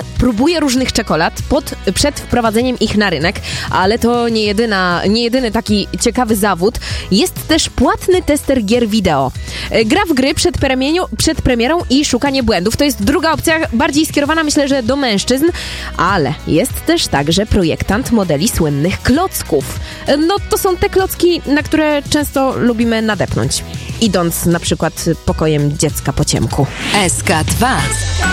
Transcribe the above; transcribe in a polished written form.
próbuje różnych czekolad przed wprowadzeniem ich na rynek, ale to nie jedyny taki ciekawy zawód. Jest też płatny tester gier wideo. Gra w gry przed premierą i szukanie błędów. To jest druga opcja, bardziej skierowana myślę, że do mężczyzn, ale jest też także projektant modeli słynnych klocków. No to są te klocki, na które często lubimy nadepnąć, idąc na przykład pokojem dziecka po ciemku. SK2